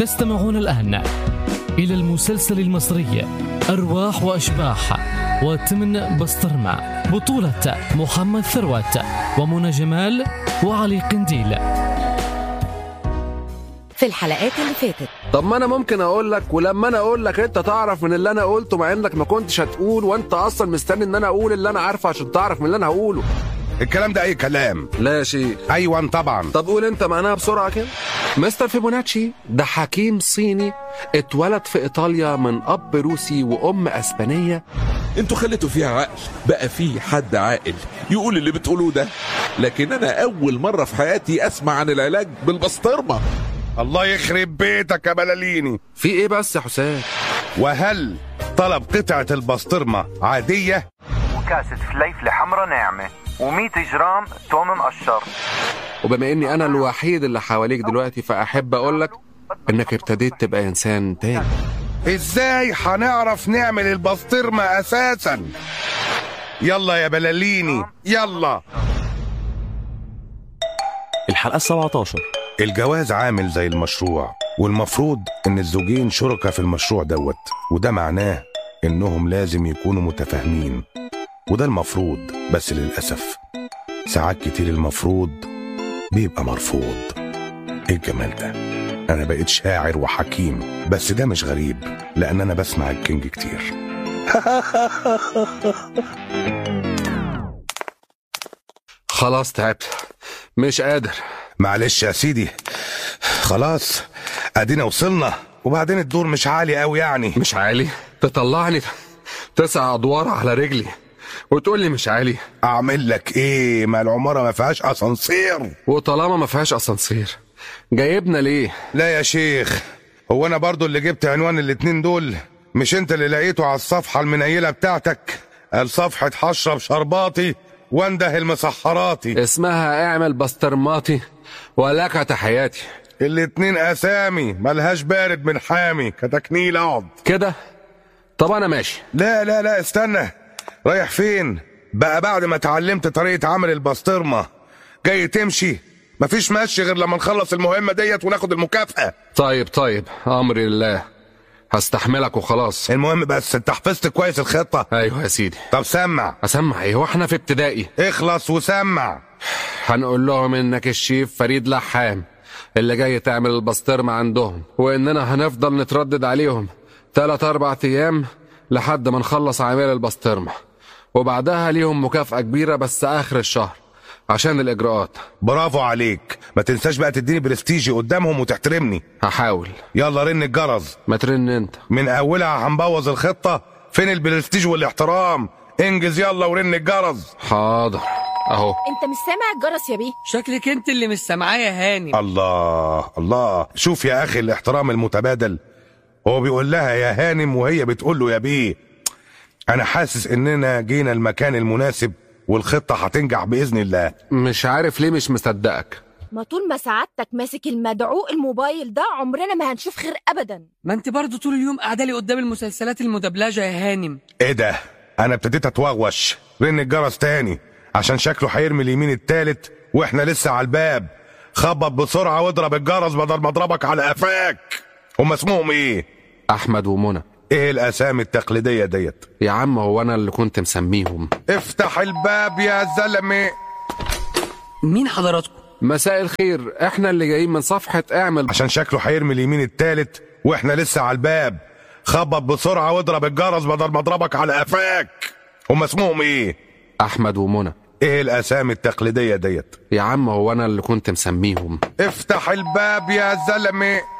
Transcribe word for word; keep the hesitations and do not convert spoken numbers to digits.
تستمعون الآن إلى المسلسل المصري أرواح وأشباح وتمن بسطرمة، بطولة محمد ثروت ومنى جمال وعلي قنديل. في الحلقات اللي فاتت، طب ما انا ممكن اقول لك، ولما انا اقول لك انت تعرف من اللي انا قلته، مع انك ما كنتش هتقول، وانت اصلا مستني ان انا اقول اللي انا عارفه عشان تعرف من اللي انا هقوله. الكلام ده اي كلام. لا يا شيخ. ايوه طبعا. طب قول انت معناها بسرعه كده. مستر فيبوناتشي ده حكيم صيني اتولد في ايطاليا من اب روسي وام اسبانيه. انتوا خليتوا فيها عقل، بقى في حد عاقل يقول اللي بتقولوه ده، لكن انا اول مره في حياتي اسمع عن العلاج بالبسطرمه. الله يخرب بيتك يا بلاليني. في ايه بس يا حسام؟ وهل طلب قطعه البسطرمه عاديه؟ وكاسة فليفله حمرا ناعمه ومية جرام توم مقشر. وبما اني انا الوحيد اللي حواليك دلوقتي، فاحب اقولك انك ابتديت تبقى انسان تاني. ازاي هنعرف نعمل البسطرمه اساسا؟ يلا يا بلاليني يلا. الحلقه السابعة عشر. الجواز عامل زي المشروع، والمفروض ان الزوجين شركاء في المشروع دوت، وده معناه انهم لازم يكونوا متفاهمين، وده المفروض. بس للأسف ساعات كتير المفروض بيبقى مرفوض. ايه الجمال ده؟ انا بقيت شاعر وحكيم، بس ده مش غريب لان انا بسمع الكينج كتير. خلاص تعبت، مش قادر. معلش يا سيدي، خلاص ادينا وصلنا. وبعدين الدور مش عالي قوي يعني. مش عالي؟ تطلعني تسع ادوار على رجلي وتقول لي مش عالي؟ اعمل لك ايه؟ ما العماره ما فيهاش اسانسير. وطالما ما فيهاش اسانسير جايبنا ليه؟ لا يا شيخ، هو انا برضو اللي جبت عنوان الاتنين دول؟ مش انت اللي لقيته على الصفحه المنيله بتاعتك؟ قال صفحه هشرب شرباتي وانده المسحراتي. اسمها اعمل بسطرماتي ولك تحياتي. الاتنين اسامي ملهاش بارد من حامي. كتكنيل اقعد كده. طب انا ماشي. لا لا لا استنى، رايح فين بقى بعد ما اتعلمت طريقه عمل البسطرمه؟ جاي تمشي؟ مفيش مشي غير لما نخلص المهمه ديت وناخد المكافاه. طيب طيب، امري لله، هستحملك وخلاص. المهم بس انت حفظت كويس الخطه؟ ايوه يا سيدي. طب سمع. اسمع ايه واحنا في ابتدائي؟ اخلص وسمع. هنقول لهم انك الشيف فريد لحام اللي جاي تعمل البسطرمه عندهم، واننا هنفضل نتردد عليهم ثلاث اربع ايام لحد ما نخلص عمل البسطرمه، وبعدها ليهم مكافأة كبيرة بس آخر الشهر عشان الإجراءات. برافو عليك. ما تنساش بقى تديني برستيجي قدامهم وتحترمني. هحاول. يلا رن الجرس. ما ترن انت. من أولها هنبوظ الخطة. فين البرستيج والاحترام؟ انجز يلا ورن الجرس. حاضر اهو. انت مش سامع الجرس يا بيه؟ شكلك انت اللي مش سامعاه يا هاني. الله الله، شوف يا أخي الاحترام المتبادل. هو بيقول لها يا هانم وهي بتقول له يا بيه. أنا حاسس إننا جينا المكان المناسب والخطة هتنجح بإذن الله. مش عارف ليه مش مصدقك. ما طول ما سعادتك ماسك المدعو الموبايل ده عمرنا ما هنشوف خير أبدا. ما انت برضو طول اليوم قاعدة لي قدام المسلسلات المدبلجة يا هانم. إيه ده؟ أنا ابتديت أتوغوش. رن الجرس تاني عشان شكله هيرمي اليمين التالت وإحنا لسه على الباب. خبط بسرعة واضرب الجرس بدل ما أضربك على قفاك. هما اسمهم إيه؟ أحمد ومنى. ايه الاسامي التقليديه ديت؟ يا عم هو انا اللي كنت مسميهم. افتح الباب يا زلمه. مين حضراتكم؟ مساء الخير، احنا اللي جايين من صفحه اعمل. عشان شكله هيرمي اليمين التالت واحنا لسه على الباب. خبط بسرعه واضرب الجرس بدل ما اضربك على قفاك. هم اسمهم ايه؟ احمد ومنى. ايه الاسامي التقليديه ديت؟ يا عم هو انا اللي كنت مسميهم. افتح الباب يا زلمه.